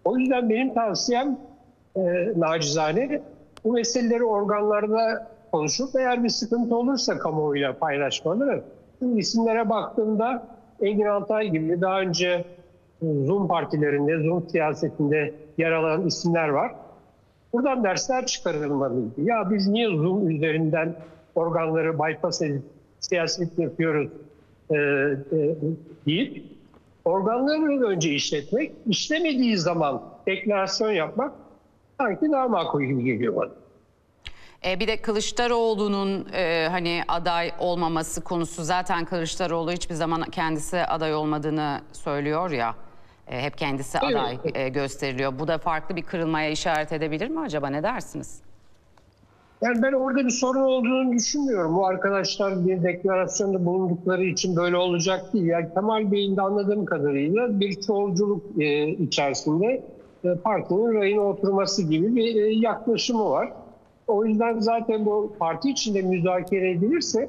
O yüzden benim tavsiyem nacizane bu meseleleri organlarda konuşup eğer bir sıkıntı olursa kamuoyuyla paylaşmalı. Şimdi isimlere baktığımda Engin Altay gibi daha önce Zoom partilerinde, Zoom siyasetinde yer alan isimler var. Buradan dersler çıkarılmalıydı. Ya biz niye Zoom üzerinden organları bypass edip siyaset yapıyoruz deyip organları önce işletmek, işlemediği zaman deklarasyon yapmak sanki daha makul gibi geliyor bana. Bir de Kılıçdaroğlu'nun hani aday olmaması konusu, zaten Kılıçdaroğlu hiçbir zaman kendisi aday olmadığını söylüyor ya. Hep kendisi aday gösteriliyor. Bu da farklı bir kırılmaya işaret edebilir mi acaba? Ne dersiniz? Yani ben orada bir sorun olduğunu düşünmüyorum. Bu arkadaşlar bir deklarasyonda bulundukları için böyle olacak değil. Yani Kemal Bey'in de anladığım kadarıyla bir çoğulculuk içerisinde partinin rayına oturması gibi bir yaklaşımı var. O yüzden zaten bu parti içinde müzakere edilirse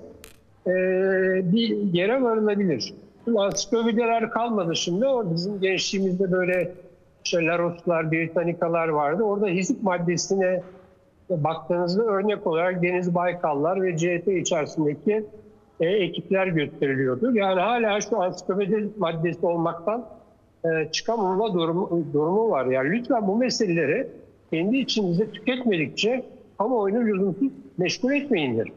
bir yere varılabilir. Ansiklopediler kalmadı şimdi. O bizim gençliğimizde böyle işte Laroslar, Britannicalar vardı. Orada hizip maddesine baktığınızda örnek olarak Deniz Baykallar ve CHP içerisindeki ekipler gösteriliyordu. Yani hala şu ansiklopedi maddesi olmaktan çıkamama durumu var. Yani lütfen bu meseleleri kendi içinizde tüketmedikçe kamuoyunu lüzumsuz meşgul etmeyindir.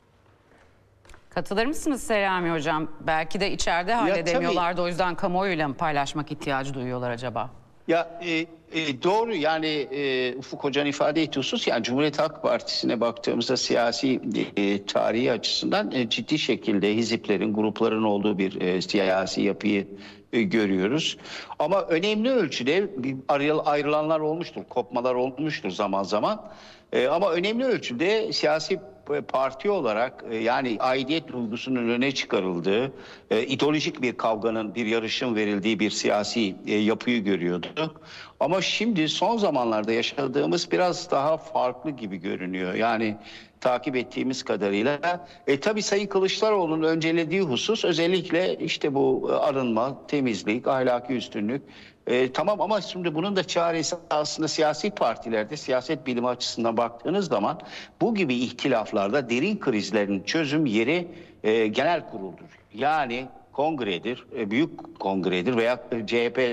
Katılır mısınız Selami Hocam? Belki de içeride halledemiyorlardı, o yüzden kamuoyuyla mı paylaşmak ihtiyacı duyuyorlar acaba? Ya doğru, yani Ufuk Hoca'nın ifade ettiği husus, yani Cumhuriyet Halk Partisi'ne baktığımızda siyasi tarihi açısından ciddi şekilde hiziplerin, grupların olduğu bir siyasi yapıyı görüyoruz. Ama önemli ölçüde ayrılanlar olmuştur, kopmalar olmuştur zaman zaman. Ama önemli ölçüde siyasi parti olarak yani aidiyet duygusunun öne çıkarıldığı, ideolojik bir kavganın, bir yarışın verildiği bir siyasi yapıyı görüyorduk. Ama şimdi son zamanlarda yaşadığımız biraz daha farklı gibi görünüyor. Yani takip ettiğimiz kadarıyla. Tabii Sayın Kılıçdaroğlu'nun öncelediği husus özellikle işte bu arınma, temizlik, ahlaki üstünlük. Tamam, ama şimdi bunun da çaresi aslında siyasi partilerde, siyaset bilimi açısından baktığınız zaman bu gibi ihtilaflarda derin krizlerin çözüm yeri genel kuruldur. Yani kongredir, büyük kongredir veya CHP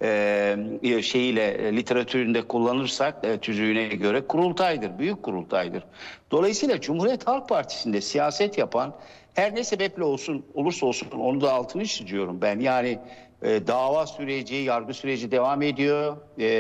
literatüründe kullanırsak tüzüğüne göre kurultaydır, büyük kurultaydır. Dolayısıyla Cumhuriyet Halk Partisi'nde siyaset yapan her ne sebeple olursa olsun, onu da altını çiziyorum ben. Yani dava süreci, yargı süreci devam ediyor.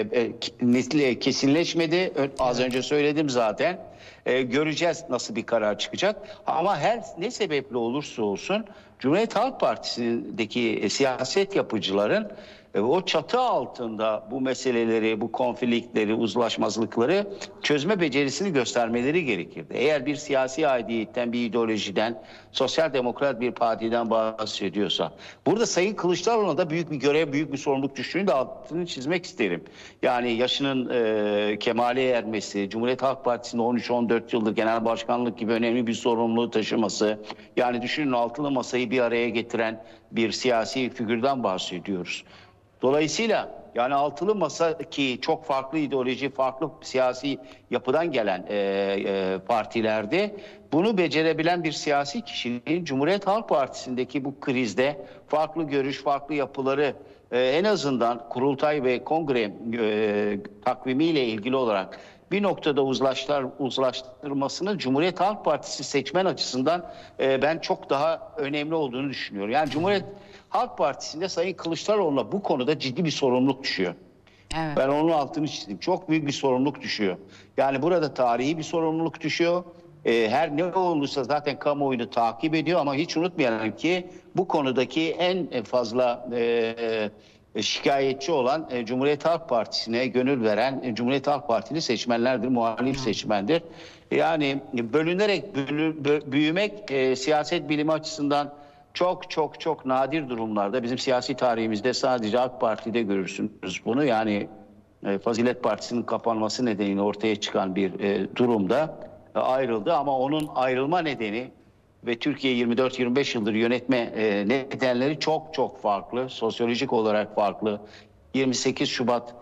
Kesinleşmedi. Az önce söyledim zaten. Göreceğiz nasıl bir karar çıkacak. Ama her ne sebeple olursa olsun Cumhuriyet Halk Partisi'ndeki siyaset yapıcıların o çatı altında bu meseleleri, bu konfliktleri, uzlaşmazlıkları çözme becerisini göstermeleri gerekirdi. Eğer bir siyasi aidiyetten, bir ideolojiden, sosyal demokrat bir partiden bahsediyorsa, burada Sayın Kılıçdaroğlu'na da büyük bir görev, büyük bir sorumluluk düştüğünü de altını çizmek isterim. Yani yaşının kemale ermesi, Cumhuriyet Halk Partisi'nde 13-14 yıldır genel başkanlık gibi önemli bir sorumluluğu taşıması, yani düşünün, altılı masayı bir araya getiren bir siyasi figürden bahsediyoruz. Dolayısıyla yani altılı masa, ki çok farklı ideoloji, farklı siyasi yapıdan gelen partilerde bunu becerebilen bir siyasi kişinin Cumhuriyet Halk Partisi'ndeki bu krizde farklı görüş, farklı yapıları en azından kurultay ve kongre takvimiyle ilgili olarak bir noktada uzlaştırmasını Cumhuriyet Halk Partisi seçmen açısından ben çok daha önemli olduğunu düşünüyorum. Yani Cumhuriyet Halk Partisi'nde Sayın Kılıçdaroğlu'na bu konuda ciddi bir sorumluluk düşüyor. Evet. Ben onun altını çizdim. Çok büyük bir sorumluluk düşüyor. Yani burada tarihi bir sorumluluk düşüyor. Her ne olursa zaten kamuoyunu takip ediyor, ama hiç unutmayalım ki bu konudaki en fazla şikayetçi olan Cumhuriyet Halk Partisi'ne gönül veren Cumhuriyet Halk Partili seçmenlerdir, muhalif seçmendir. Yani bölünerek büyümek siyaset bilimi açısından çok çok çok nadir durumlarda, bizim siyasi tarihimizde sadece AK Parti'de görürsünüz bunu. Yani Fazilet Partisi'nin kapanması nedeniyle ortaya çıkan bir durumda ayrıldı, ama onun ayrılma nedeni ve Türkiye 24-25 yıldır yönetme nedenleri çok çok farklı, sosyolojik olarak farklı. 28 Şubat